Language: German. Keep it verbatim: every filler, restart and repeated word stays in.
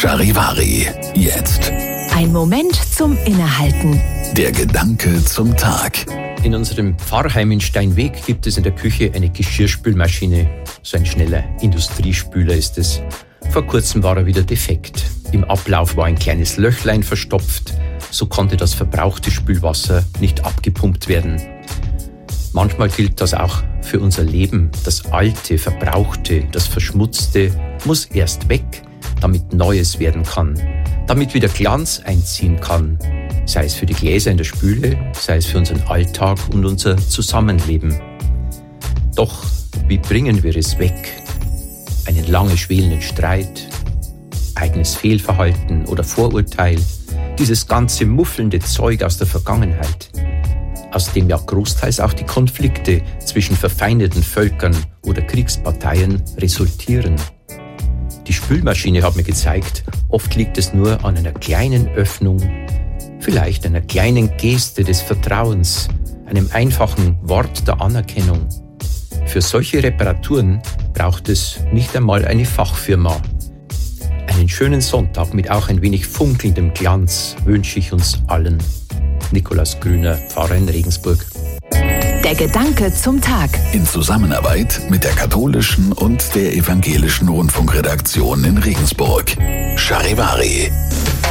Charivari, jetzt. Ein Moment zum Innehalten. Der Gedanke zum Tag. In unserem Pfarrheim in Steinweg gibt es in der Küche eine Geschirrspülmaschine. So ein schneller Industriespüler ist es. Vor kurzem war er wieder defekt. Im Ablauf war ein kleines Löchlein verstopft. So konnte das verbrauchte Spülwasser nicht abgepumpt werden. Manchmal gilt das auch für unser Leben. Das Alte, Verbrauchte, das Verschmutzte muss erst weg, damit Neues werden kann. Damit wieder Glanz einziehen kann. Sei es für die Gläser in der Spüle, sei es für unseren Alltag und unser Zusammenleben. Doch wie bringen wir es weg? Einen lange schwelenden Streit, eigenes Fehlverhalten oder Vorurteil, dieses ganze muffelnde Zeug aus der Vergangenheit, aus dem ja großteils auch die Konflikte zwischen verfeindeten Völkern oder Kriegsparteien resultieren. Die Spülmaschine hat mir gezeigt, oft liegt es nur an einer kleinen Öffnung, vielleicht einer kleinen Geste des Vertrauens, einem einfachen Wort der Anerkennung. Für solche Reparaturen braucht es nicht einmal eine Fachfirma. Einen schönen Sonntag mit auch ein wenig funkelndem Glanz wünsche ich uns allen. Nikolaus Grüner, Pfarrer in Regensburg. Der Gedanke zum Tag. In Zusammenarbeit mit der katholischen und der evangelischen Rundfunkredaktion in Regensburg. Charivari.